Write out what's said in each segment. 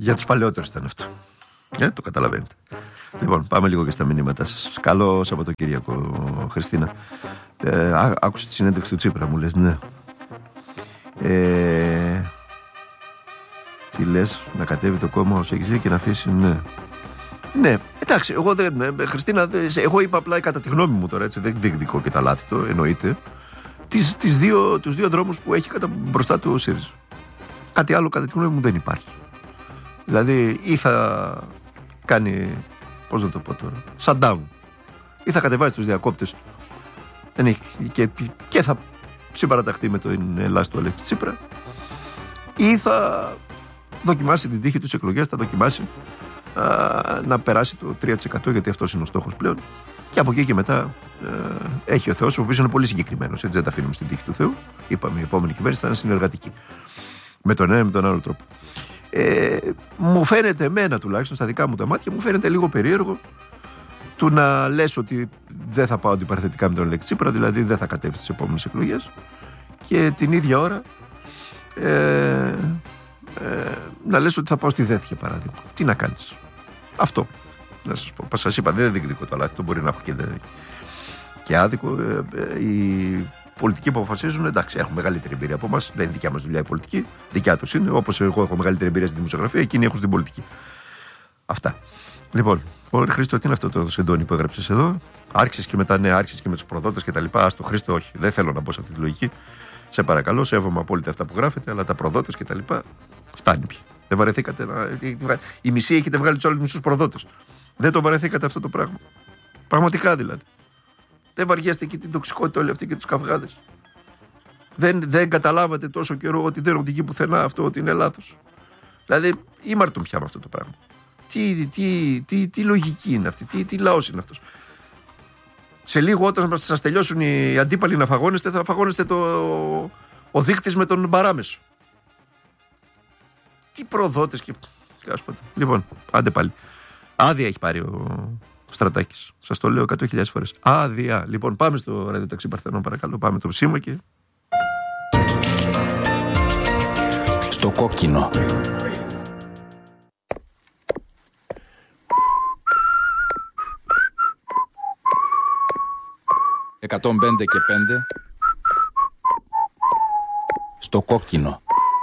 Για τους παλαιότερους ήταν αυτό. Το καταλαβαίνετε. Λοιπόν, πάμε λίγο και στα μηνύματά σας. Καλό Σαββατοκύριακο, Χριστίνα. Άκουσε τη συνέντευξη του Τσίπρα, μου λες, ναι. Τι λες, να κατέβει το κόμμα ως έχει και να αφήσει, ναι. Ναι, εντάξει, εγώ δεν. Χριστίνα, εγώ είπα απλά κατά τη γνώμη μου τώρα, έτσι, δεν διεκδικώ και τα λάθη του, εννοείται. Τους δύο δρόμους που έχει μπροστά του ο ΣΥΡΙΖΑ. Κάτι άλλο κατά τη γνώμη μου δεν υπάρχει. Δηλαδή, ή θα κάνει, πώς να το πω τώρα, shutdown, ή θα κατεβάσει τους διακόπτες και θα συμπαραταχθεί με την Ελλάδα του Αλέξη Τσίπρα, ή θα δοκιμάσει την τύχη του εκλογές, θα δοκιμάσει να περάσει το 3%, γιατί αυτός είναι ο στόχος πλέον, και από εκεί και μετά έχει ο Θεός, ο οποίος είναι πολύ συγκεκριμένος, έτσι δεν τα αφήνουμε στην τύχη του Θεού. Είπαμε, η επόμενη κυβέρνηση θα είναι συνεργατική με τον ένα ή με τον άλλο τρόπο. Μου φαίνεται, εμένα τουλάχιστον, στα δικά μου τα μάτια, μου φαίνεται λίγο περίεργο του να λες ότι δεν θα πάω αντιπαραθετικά με τον Αλέξη Τσίπρα, δηλαδή δεν θα κατέβει στις επόμενες εκλογές, και την ίδια ώρα να λες ότι θα πάω στη ΔΕΘ, για παράδειγμα. Τι να κάνεις? Αυτό να σας πω. Σας είπα, δεν διεκδικώ το λάθη, το μπορεί να έχω και άδικο. Οι πολιτικοί που αποφασίζουν, εντάξει, έχουν μεγαλύτερη εμπειρία από εμάς. Δεν είναι δικιά μας δουλειά η πολιτική, δικιά τους είναι. Όπως εγώ έχω μεγαλύτερη εμπειρία στη δημοσιογραφία, εκείνοι έχουν στην πολιτική. Αυτά. Λοιπόν, Χρήστο, τι είναι αυτό το σεντόνι που έγραψες εδώ? Άρχισες και μετά, ναι, άρχισες και με τους προδότες και τα λοιπά. Άστο, Χρήστο, όχι, δεν θέλω να μπω σε αυτή τη λογική. Σε παρακαλώ, σέβομαι απόλυτα αυτά που γράφετε, αλλά τα προδότες και τα λοιπά φτάνει πια. Δεν βαρεθήκατε η μισή έχετε βγάλει τους άλλους μισούς προδότες. Δεν το βαρεθήκατε αυτό το πράγμα? Πραγματικά δηλαδή. Δεν βαριέστε και την τοξικότητα όλη αυτή και τους καυγάδες? Δεν καταλάβατε τόσο καιρό ότι δεν οδηγεί πουθενά αυτό, ότι είναι λάθος? Δηλαδή, ήμαρτον πια με αυτό το πράγμα. Τι λογική είναι αυτή, τι λαός είναι αυτός? Σε λίγο, όταν σας τελειώσουν οι αντίπαλοι να φαγώνεστε, θα φαγώνεστε ο δείκτης με τον παράμεσο. Τι προδότες και... Λοιπόν, άντε πάλι. Άδεια έχει πάρει ο Στρατάκης. Σας το λέω 100.000 φορές. Άδεια. Λοιπόν, πάμε στο ραδιοταξί Παρθενών, παρακαλώ. Πάμε το σήμα και... Στο κόκκινο. «105 και 5» στο κόκκινο.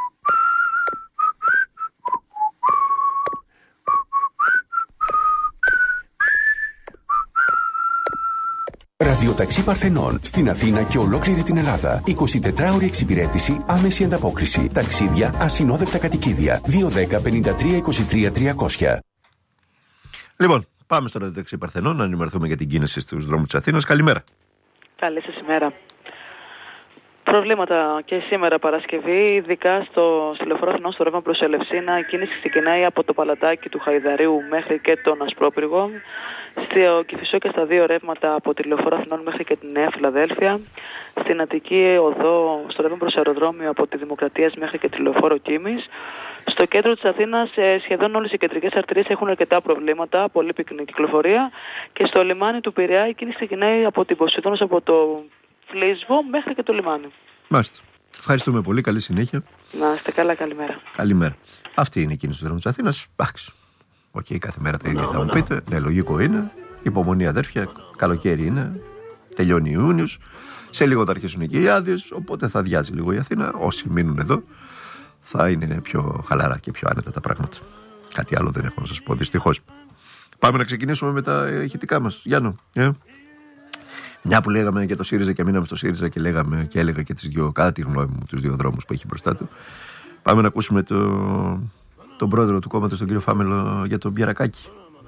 Ραδιοταξί Παρθενών στην Αθήνα και ολόκληρη την Ελλάδα. 24ωρη εξυπηρέτηση, άμεση ανταπόκριση. Ταξίδια, ασυνόδευτα κατοικίδια. 210-53-23-300. Λοιπόν, πάμε στο Ραδιοταξί Παρθενών να ενημερωθούμε για την κίνηση στους δρόμους της Αθήνας. Καλημέρα. Καλή σας ημέρα. Προβλήματα και σήμερα Παρασκευή, ειδικά στη λεωφόρο Αθηνών στο ρεύμα προς Ελευσίνα. Η κίνηση ξεκινάει από το Παλατάκι του Χαϊδαρίου μέχρι και τον Ασπρόπυργο. Στο Κηφισό και στα δύο ρεύματα από τη λεωφόρο Αθηνών μέχρι και τη Νέα Φιλαδέλφια. Στην Αττική Οδό, στο ρεύμα προς αεροδρόμιο από τη Δημοκρατίας μέχρι και τη λεωφόρο Κίμης. Στο κέντρο της Αθήνας σχεδόν όλες οι κεντρικές αρτηρίες έχουν αρκετά προβλήματα, πολύ πυκνή κυκλοφορία. Και στο λιμάνι του Πειραιά η κίνηση ξεκινάει από την Ποσειδώνος, από το Φλίσβο μέχρι και το λιμάνι. Μάλιστα. Ευχαριστούμε πολύ. Καλή συνέχεια. Να είστε καλά. Καλημέρα. Καλημέρα. Αυτή είναι η κίνηση του δρόμου της Αθήνας. Εντάξει. Κάθε μέρα τα ίδια θα μου πείτε. Ναι, λογικό είναι. Υπομονή, αδέρφια. Καλοκαίρι είναι. Τελειώνει Ιούνιος. Σε λίγο θα αρχίσουν και οι άδειες. Οπότε θα αδειάζει λίγο η Αθήνα. Όσοι μείνουν εδώ θα είναι πιο χαλαρά και πιο άνετα τα πράγματα. Κάτι άλλο δεν έχω να σας πω, δυστυχώς. Πάμε να ξεκινήσουμε με τα ηχητικά μας. Γιάννο. Μια που λέγαμε για το ΣΥΡΙΖΑ και μείναμε στο ΣΥΡΙΖΑ και λέγαμε και έλεγα και τις δύο, κατά τη γνώμη μου, τους δύο δρόμους που έχει μπροστά του. Πάμε να ακούσουμε τον πρόεδρο του κόμματος, τον κύριο Φάμελο, για τον Πιερακάκη.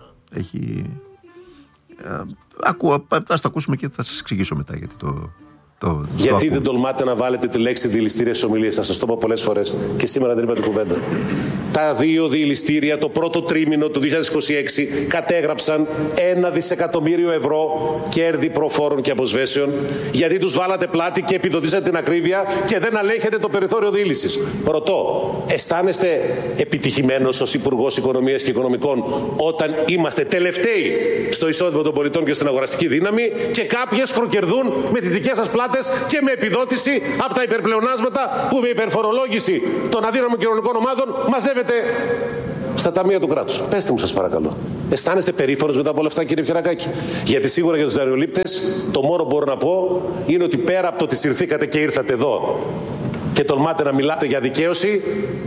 Ας το ακούσουμε και θα σας εξηγήσω μετά γιατί γιατί δεν τολμάτε να βάλετε τη λέξη διελιστήρια στις ομιλίες? Θα σας το πω πολλές φορές και σήμερα δεν είπατε κουβέντα. Τα δύο διελιστήρια το πρώτο τρίμηνο του 2026 κατέγραψαν 1 δισεκατομμύριο ευρώ κέρδη προφόρων και αποσβέσεων, γιατί τους βάλατε πλάτη και επιδοτήσατε την ακρίβεια και δεν αλέγχετε το περιθώριο διήλυσης. Ρωτώ, αισθάνεστε επιτυχημένος ως Υπουργός Οικονομίας και Οικονομικών όταν είμαστε τελευταίοι στο εισόδημα των πολιτών και στην αγοραστική δύναμη και κάποιες προκερδούν με τις δικές σας πλάτες και με επιδότηση από τα υπερπλεονάσματα που με υπερφορολόγηση των αδύναμων κοινωνικών ομάδων μαζεύετε στα ταμεία του κράτους. Πέστε μου, σας παρακαλώ. Αισθάνεστε περήφανος μετά από όλα αυτά, κύριε Πιερακάκη? Γιατί σίγουρα για τους δανειολήπτες το μόνο που μπορώ να πω είναι ότι πέρα από το ότι συρθήκατε και ήρθατε εδώ και τολμάτε να μιλάτε για δικαίωση,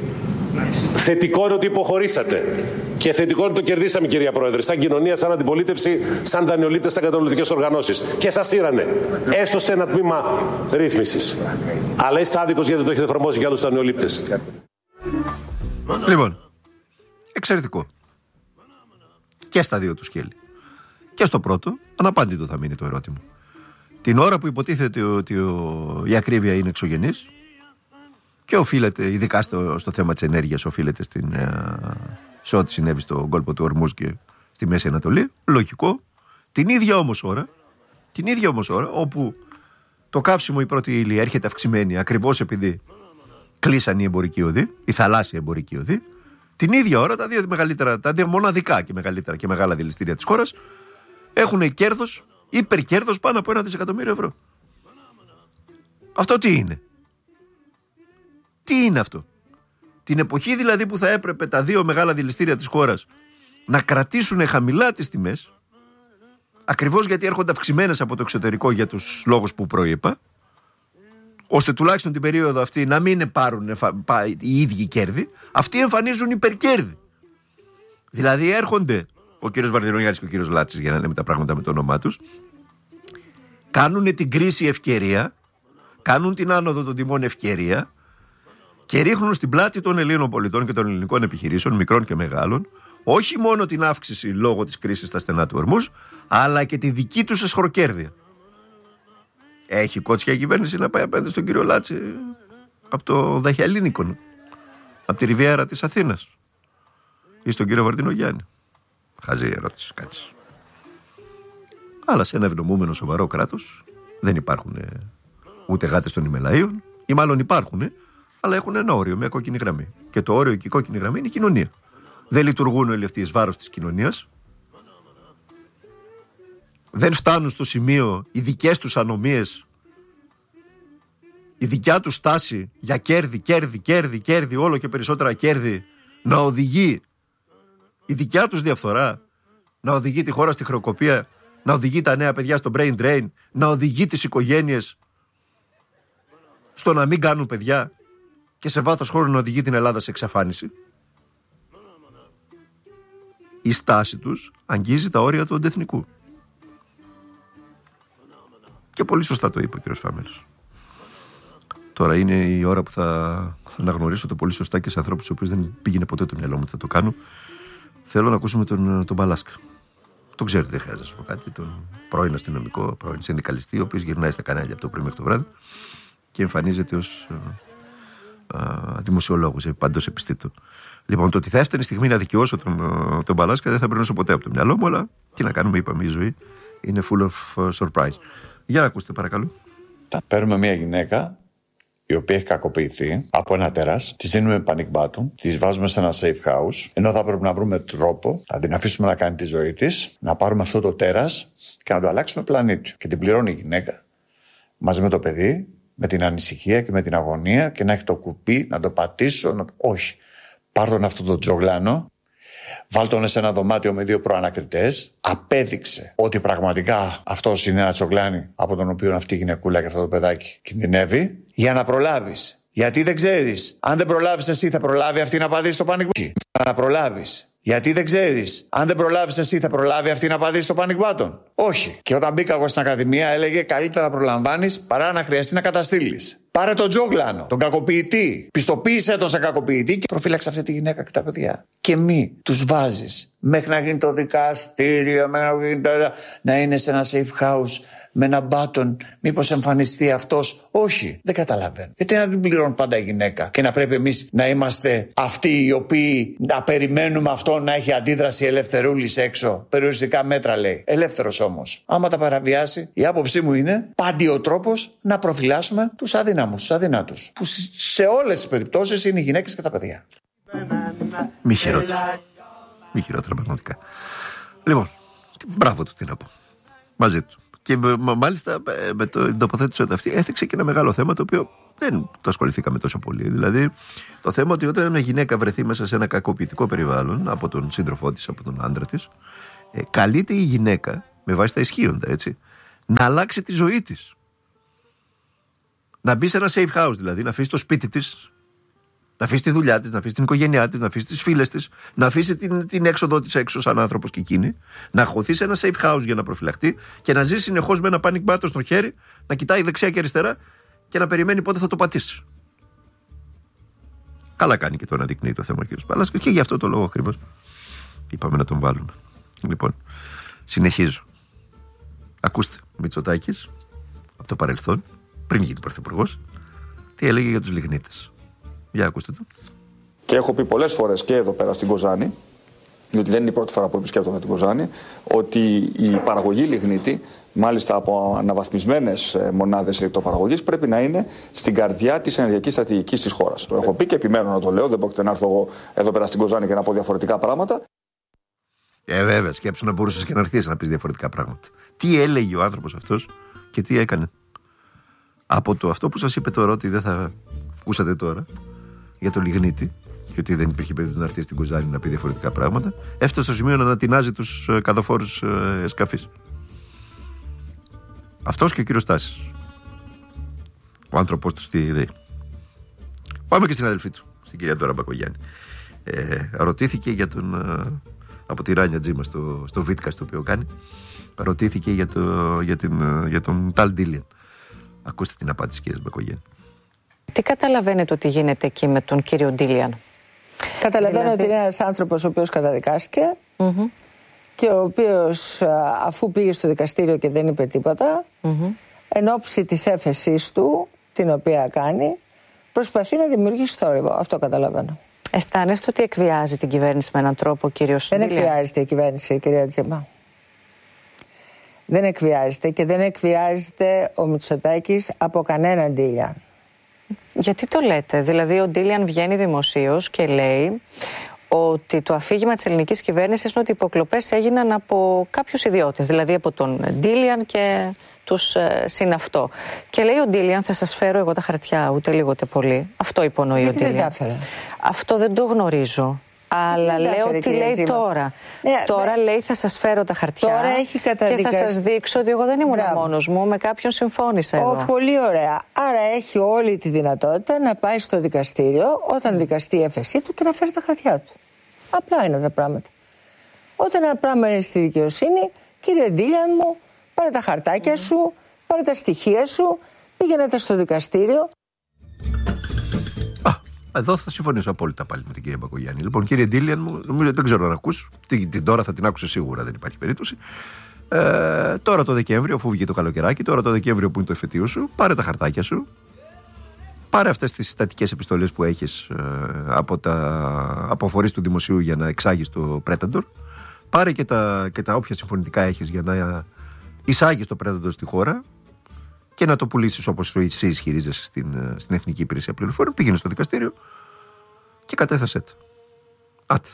θετικό είναι ότι υποχωρήσατε. Και θετικό είναι ότι το κερδίσαμε, κυρία Πρόεδρε, σαν κοινωνία, σαν αντιπολίτευση, σαν δανειολήπτες, σαν καταναλωτικές οργανώσεις. Και σας σύρανε, έστω σε ένα τμήμα ρύθμισης. Αλλά είστε άδικος γιατί το έχετε εφαρμόσει για άλλους δανειολήπτες. Λοιπόν, εξαιρετικό. Και στα δύο του σκέλη. Και στο πρώτο, αναπάντητο θα μείνει το ερώτημα. Την ώρα που υποτίθεται ότι η ακρίβεια είναι εξωγενής και οφείλεται, ειδικά στο θέμα της ενέργειας, οφείλεται σε ό,τι συνέβη στον κόλπο του Ορμούζ και στη Μέση Ανατολή, λογικό, την ίδια όμως ώρα, όπου το καύσιμο, η πρώτη ύλη έρχεται αυξημένη ακριβώς επειδή κλείσαν οι εμπορικοί οδοί, η θαλάσσια εμπορική οδοί, την ίδια ώρα τα δύο μοναδικά και μεγαλύτερα και μεγάλα δηληστήρια της χώρας έχουν κέρδος, υπερκέρδος πάνω από 1 δισεκατομμύριο ευρώ. Αυτό τι είναι? Τι είναι αυτό? Την εποχή δηλαδή που θα έπρεπε τα δύο μεγάλα δηληστήρια της χώρας να κρατήσουν χαμηλά τις τιμές, ακριβώς γιατί έρχονται αυξημένες από το εξωτερικό για τους λόγους που προείπα, ώστε τουλάχιστον την περίοδο αυτή να μην πάρουν οι ίδιοι κέρδη, αυτοί εμφανίζουν υπερκέρδη. Δηλαδή έρχονται ο κύριος Βαρδινογιάννης και ο κύριος Λάτσης, για να λέμε τα πράγματα με το όνομά τους, κάνουν την κρίση ευκαιρία, κάνουν την άνοδο των τιμών ευκαιρία και ρίχνουν στην πλάτη των Ελλήνων πολιτών και των ελληνικών επιχειρήσεων, μικρών και μεγάλων, όχι μόνο την αύξηση λόγω της κρίσης στα στενά του Ορμούζ, αλλά και τη δική τους εσχροκέρδεια. Έχει κότσια η κυβέρνηση να πάει απέναντι στον κύριο Λάτση από το Δαχιαλίνικο, από τη Ριβιέρα της Αθήνας, ή στον κύριο Βαρδινογιάννη? Χαζή ερώτηση, κάτσε. Αλλά σε ένα ευνομούμενο σοβαρό κράτος δεν υπάρχουν ούτε γάτες των ημελαΐων, ή μάλλον υπάρχουν, αλλά έχουν ένα όριο, μια κόκκινη γραμμή. Και το όριο και η κόκκινη γραμμή είναι η κοινωνία. Δεν λειτουργούν όλοι αυτοί εις βάρος της κοινωνίας. Δεν φτάνουν στο σημείο οι δικές τους ανομίες, η δικιά τους στάση για κέρδη, όλο και περισσότερα κέρδη, να οδηγεί η δικιά τους διαφθορά, να οδηγεί τη χώρα στη χρεοκοπία, να οδηγεί τα νέα παιδιά στο brain drain, να οδηγεί τις οικογένειες στο να μην κάνουν παιδιά και σε βάθος χρόνου να οδηγεί την Ελλάδα σε εξαφάνιση. Η στάση τους αγγίζει τα όρια του αντεθνικού. Και πολύ σωστά το είπε ο κ. Φάμελος. Τώρα είναι η ώρα που θα αναγνωρίσω το πολύ σωστά και σε ανθρώπους στους οποίους δεν πήγαινε ποτέ το μυαλό μου ότι θα το κάνω. Θέλω να ακούσουμε τον Μπαλάσκα. Τον ξέρετε, δεν χρειάζεται να σας πω κάτι. Τον πρώην αστυνομικό, πρώην συνδικαλιστή, ο οποίος γυρνάει στα κανάλια από το πρωί μέχρι το βράδυ και εμφανίζεται ως δημοσιολόγος, παντός επιστήτου. Λοιπόν, το ότι θα έφτανε η στιγμή να δικαιώσω τον Μπαλάσκα δεν θα περνούσε ποτέ από το μυαλό μου, αλλά τι να κάνουμε, είπαμε, η ζωή είναι full of surprise. Για να ακούστε, παρακαλώ. Παίρνουμε μια γυναίκα η οποία έχει κακοποιηθεί από ένα τέρας, τη δίνουμε panic button, τη βάζουμε σε ένα safe house, ενώ θα πρέπει να βρούμε τρόπο να την αφήσουμε να κάνει τη ζωή της, να πάρουμε αυτό το τέρας και να το αλλάξουμε πλανήτη. Και την πληρώνει η γυναίκα μαζί με το παιδί, με την ανησυχία και με την αγωνία, και να έχει το κουπί, να το πατήσω. Όχι. Πάρ' τον αυτό το τζογλάνο, βάλ' τον σε ένα δωμάτιο με 2 προανακριτές, απέδειξε ότι πραγματικά αυτός είναι ένα τσογλάνι από τον οποίο αυτή η γυναικούλα και αυτό το παιδάκι κινδυνεύει, για να προλάβεις. Γιατί δεν ξέρεις. Αν δεν προλάβεις εσύ, θα προλάβει αυτή να πατήσει το panic button. Να προλάβεις. Γιατί δεν ξέρεις. Αν δεν προλάβεις εσύ, θα προλάβει αυτή να πατήσει το panic button. Όχι. Και όταν μπήκα εγώ στην ακαδημία, έλεγε καλύτερα να προλαμβάνεις παρά να χρειαστεί να καταστήλεις. Πάρε τον τζόγλανο, τον κακοποιητή. Πιστοποίησέ τον σε κακοποιητή και προφύλαξε αυτή τη γυναίκα και τα παιδιά. Και μη τους βάζεις μέχρι να γίνει το δικαστήριο, να είναι σε ένα safe house με ένα μπάτον, μήπως εμφανιστεί αυτός. Όχι, δεν καταλαβαίνω. Γιατί να την πληρώνουν πάντα η γυναίκα και να πρέπει εμείς να είμαστε αυτοί οι οποίοι να περιμένουμε αυτό να έχει αντίδραση ελευθερούλης έξω. Περιοριστικά μέτρα λέει. Ελεύθερος όμως. Άμα τα παραβιάσει, η άποψή μου είναι πάντη ο τρόπος να προφυλάσσουμε τους αδύναμους, τους αδυνάτους. Που σε όλες τις περιπτώσεις είναι οι γυναίκες και τα παιδιά. Μη χειρότερα. Μη χειρότερα πραγματικά. Λοιπόν, μπράβο του, τι να πω. Μαζί του. Και μάλιστα με την τοποθέτηση αυτή έθιξε και ένα μεγάλο θέμα το οποίο δεν το ασχοληθήκαμε τόσο πολύ. Δηλαδή το θέμα ότι όταν μια γυναίκα βρεθεί μέσα σε ένα κακοποιητικό περιβάλλον από τον σύντροφό της, από τον άντρα της, καλείται η γυναίκα, με βάση τα ισχύοντα, έτσι, να αλλάξει τη ζωή της. Να μπει σε ένα safe house, δηλαδή να αφήσει το σπίτι της, να αφήσει τη δουλειά της, να αφήσει την οικογένειά της, να αφήσει τις φίλες της, να αφήσει την έξοδό της έξω σαν άνθρωπος και εκείνη, να χωθεί σε ένα safe house για να προφυλαχτεί και να ζει συνεχώς με ένα panic button στο χέρι, να κοιτάει δεξιά και αριστερά και να περιμένει πότε θα το πατήσει. Καλά κάνει και το αναδεικνύει το θέμα ο κ. Παλάσκας και γι' αυτό το λόγο ακριβώς είπαμε να τον βάλουμε. Λοιπόν, συνεχίζω. Ακούστε, Μητσοτάκης από το παρελθόν, πριν γίνει πρωθυπουργός, τι έλεγε για τους λιγνίτες. Για ακούστε το. Και έχω πει πολλές φορές και εδώ πέρα στην Κοζάνη, διότι δεν είναι η πρώτη φορά που επισκέπτομαι την Κοζάνη, ότι η παραγωγή λιγνίτη, μάλιστα από αναβαθμισμένες μονάδες ηλεκτροπαραγωγής, πρέπει να είναι στην καρδιά της ενεργειακής στρατηγικής της χώρας. Το έχω πει και επιμένω να το λέω, δεν πρόκειται να έρθω εγώ εδώ πέρα στην Κοζάνη και να πω διαφορετικά πράγματα. Βέβαια, σκέψου να μπορούσες και να έρθεις να πεις διαφορετικά πράγματα. Τι έλεγε ο άνθρωπος αυτός και τι έκανε. Από το αυτό που σας είπε τώρα, ότι δεν θα ακούσατε τώρα, για το λιγνίτη, και ότι δεν υπήρχε περίπτωση να έρθει στην Κοζάνη να πει διαφορετικά πράγματα, έφτασε στο σημείο να ανατινάζει τους καδοφόρους σκαφείς. Αυτός και ο κύριος Στάσης, ο άνθρωπός του στη ΔΕΗ. Πάμε και στην αδελφή του, στην κυρία Ντόρα Μπακογιάννη. Ρωτήθηκε για τον, από τη Ράνια Τζίμα στο βίτκα το οποίο κάνει, ρωτήθηκε για τον Ταλ Ντίλιαν. Ακούστε την απάντηση κυρίας Μπακογιάννη. Τι καταλαβαίνετε ότι γίνεται εκεί με τον κύριο Ντίλιαν? Καταλαβαίνω ότι είναι ένας άνθρωπος ο οποίος καταδικάστηκε και ο οποίος, αφού πήγε στο δικαστήριο και δεν είπε τίποτα, εν ώψη της έφεσής του, την οποία κάνει, προσπαθεί να δημιουργήσει θόρυβο. Αυτό καταλαβαίνω. Αισθάνεστε ότι εκβιάζει την κυβέρνηση με έναν τρόπο ο κύριος Ντίλιαν? Δεν εκβιάζεται η κυβέρνηση, κυρία Τζίμα. Δεν εκβιάζεται και δεν εκβιάζεται ο Μητσοτάκης από κανέναν Ντίλιαν. Γιατί το λέτε? Δηλαδή ο Ντίλιαν βγαίνει δημοσίως και λέει ότι το αφήγημα της ελληνικής κυβέρνησης είναι ότι οι υποκλοπές έγιναν από κάποιους ιδιώτες, δηλαδή από τον Ντίλιαν και τους συναυτό. Και λέει ο Ντίλιαν, θα σας φέρω εγώ τα χαρτιά, ούτε λίγο ούτε πολύ. Αυτό υπονοεί ο Ντίλιαν. Αυτό δεν το γνωρίζω. Αλλά λέω τι λέει τώρα. Τώρα λέει θα σας φέρω τα χαρτιά και θα σας δείξω ότι εγώ δεν ήμουν μόνος μου, με κάποιον συμφώνησα εδώ. Πολύ ωραία. Άρα έχει όλη τη δυνατότητα να πάει στο δικαστήριο όταν δικαστεί η έφεσή του και να φέρει τα χαρτιά του. Απλά είναι τα πράγματα. Όταν ένα πράγμα είναι στη δικαιοσύνη, κύριε Ντίλιαν μου, πάρε τα χαρτάκια σου, πάρε τα στοιχεία σου, πήγαινε στο δικαστήριο. Εδώ θα συμφωνήσω απόλυτα πάλι με την κυρία Μπακογιάννη. Λοιπόν, κύριε Ντίλιαν μου, νομίζω δεν ξέρω αν ακούς. Την τώρα θα την άκουσε σίγουρα, δεν υπάρχει περίπτωση. Τώρα το Δεκέμβριο, αφού βγει το καλοκαιράκι, τώρα το Δεκέμβριο που είναι το εφετείο σου, πάρε τα χαρτάκια σου. Πάρε αυτές τις συστατικές επιστολές που έχεις από φορείς του δημοσίου για να εξάγεις το Predator. Πάρε και τα όποια συμφωνητικά έχεις για να εισάγεις το Predator στη χώρα και να το πουλήσεις όπως εσύ ισχυρίζεσαι στην Εθνική Υπηρεσία Πληροφοριών. Πήγαινε στο δικαστήριο και κατέθεσέ τα. Άτε.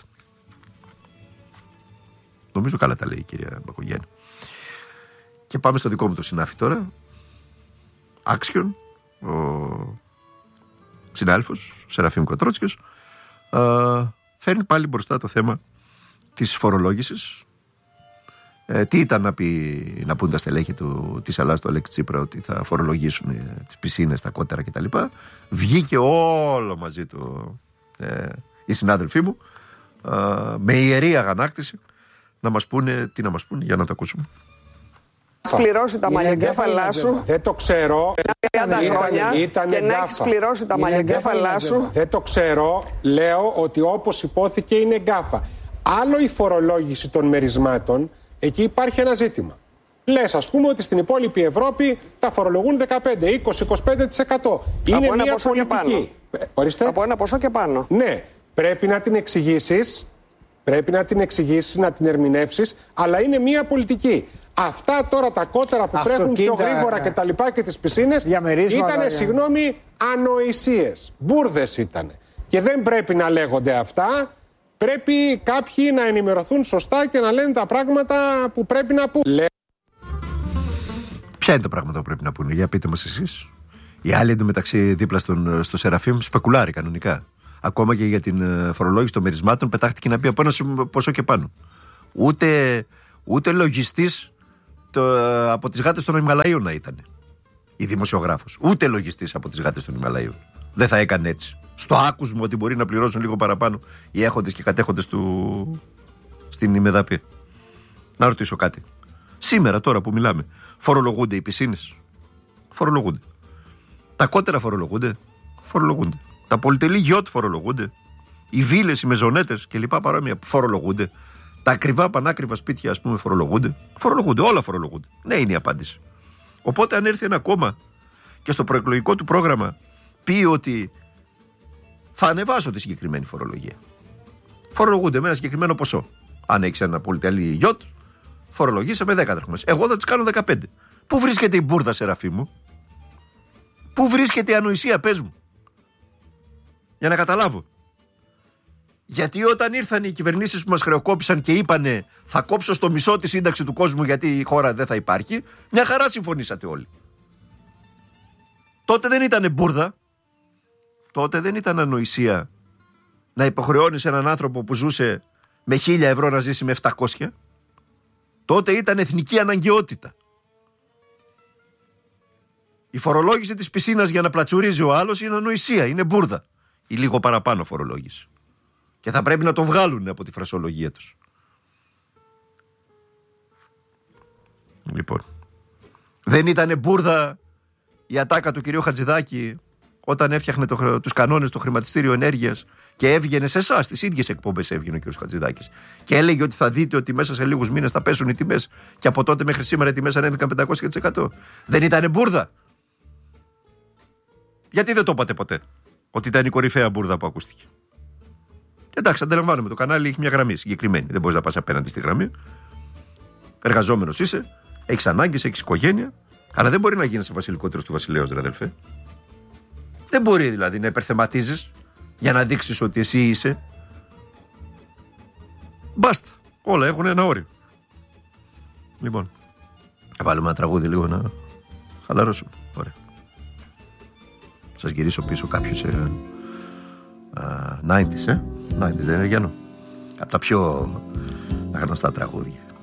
Νομίζω καλά τα λέει η κυρία Μπακογιάννη. Και πάμε στο δικό μου το συνάφι τώρα. Άξιον, ο συνάδελφος Σεραφείμ Κοτρότσιος, φέρνει πάλι μπροστά το θέμα της φορολόγησης. Τι ήταν να πούν τα στελέχη της Ελλάδας, το Αλέξη Τσίπρα, ότι θα φορολογήσουν τις πισίνες, τα κότερα κτλ. Βγήκε όλο μαζί του οι συνάδελφοί μου με ιερή αγανάκτηση να μας πούνε, τι να μας πούνε, για να το ακούσουμε. Πληρώσει τα μαλλιοκέφαλά σου. Δεν το ξέρω. 30 χρόνια και να έχεις πληρώσει τα μαλλιοκέφαλά σου. Δεν το ξέρω. Λέω ότι όπως υπόθηκε είναι γκάφα. Άλλο η φορολόγηση των μερισμάτων, εκεί υπάρχει ένα ζήτημα. Λες, ας πούμε, ότι στην υπόλοιπη Ευρώπη τα φορολογούν 15, 20, 25%. Είναι από μια πολιτική. Ορίστε. Από ένα ποσό και πάνω. Ναι, πρέπει να την εξηγήσεις. Πρέπει να την εξηγήσεις, να την ερμηνεύσεις, αλλά είναι μια πολιτική. Αυτά τώρα τα κότερα που τρέχουν πιο γρήγορα και τα λοιπά και τις πισίνες ήτανε, συγγνώμη, ανοησίες. Μπούρδες ήτανε. Και δεν πρέπει να λέγονται αυτά. Πρέπει κάποιοι να ενημερωθούν σωστά και να λένε τα πράγματα που πρέπει να πούν. Ποια είναι τα πράγματα που πρέπει να πούνε, για πείτε μας εσείς. Οι άλλοι εντωμεταξύ δίπλα στο Σεραφείμ σπεκουλάρει κανονικά. Ακόμα και για την φορολόγηση των μερισμάτων πετάχτηκε να πει από ένα ποσό και πάνω. Ούτε λογιστής από τις γάτες των Ιμαλαίων να ήταν η δημοσιογράφος. Ούτε λογιστής από τις γάτες των Ιμαλαίων. Δεν θα έκανε έτσι. Στο άκουσμα ότι μπορεί να πληρώσουν λίγο παραπάνω οι έχοντες και κατέχοντες του στην Ημεδαπή. Να ρωτήσω κάτι. Σήμερα, τώρα που μιλάμε, φορολογούνται οι πισίνες? Φορολογούνται. Τα κότερα φορολογούνται? Φορολογούνται. Τα πολυτελή γιότ φορολογούνται. Οι βίλες, οι μεζονέτες και λοιπά παρόμοια φορολογούνται. Τα ακριβά, πανάκριβα σπίτια, ας πούμε, φορολογούνται. Φορολογούνται, όλα φορολογούνται. Ναι, είναι η απάντηση. Οπότε, αν έρθει ένα κόμμα και στο προεκλογικό του πρόγραμμα πει ότι θα ανεβάσω τη συγκεκριμένη φορολογία, φορολογούνται με ένα συγκεκριμένο ποσό. Αν έχεις ένα πολυτελή γιότ, φορολογείσαι με 10 δραχμές. Εγώ θα τις κάνω 15. Πού βρίσκεται η μπούρδα, Σεραφείμ μου? Πού βρίσκεται η ανοησία, πες μου? Για να καταλάβω. Γιατί όταν ήρθαν οι κυβερνήσεις που μας χρεοκόπησαν και είπανε θα κόψω στο μισό τη σύνταξη του κόσμου γιατί η χώρα δεν θα υπάρχει, μια χαρά συμφωνήσατε όλοι. Τότε δεν ήταν μπούρδα. Τότε δεν ήταν ανοησία να υποχρεώνεις έναν άνθρωπο που ζούσε με 1.000 ευρώ να ζήσει με 700. Τότε ήταν εθνική αναγκαιότητα. Η φορολόγηση της πισίνας για να πλατσουρίζει ο άλλος είναι ανοησία, είναι μπούρδα. Ή λίγο παραπάνω φορολόγηση. Και θα πρέπει να το βγάλουν από τη φρασολογία τους. Λοιπόν, δεν ήταν μπούρδα η ατάκα του κυρίου Χατζηδάκη όταν έφτιαχνε τους κανόνες στο χρηματιστήριο ενέργειας και έβγαινε σε εσάς, τις ίδιες εκπομπές έβγαινε ο κύριος Χατζηδάκης και έλεγε ότι θα δείτε ότι μέσα σε λίγους μήνες θα πέσουν οι τιμές και από τότε μέχρι σήμερα οι τιμές ανέβηκαν 500%. Δεν ήταν μπούρδα? Γιατί δεν το είπατε ποτέ ότι ήταν η κορυφαία μπούρδα που ακούστηκε? Εντάξει, αντιλαμβάνομαι, το κανάλι έχει μια γραμμή συγκεκριμένη. Δεν μπορείς να πας απέναντι στη γραμμή. Εργαζόμενος είσαι, έχεις ανάγκες, έχεις οικογένεια, αλλά δεν μπορεί να γίνεις βασιλικότερος του βασιλέως, ρε αδελφέ. Δεν μπορεί δηλαδή να υπερθεματίζεις για να δείξεις ότι εσύ είσαι. Μπάστα. Όλα έχουν ένα όριο. Λοιπόν, βάλουμε ένα τραγούδι λίγο να χαλαρώσουμε. Ωραία. Σας γυρίσω πίσω κάποιους 90's, 90's δεν είναι, Γιάννο? Από τα πιο γνωστά τραγούδια.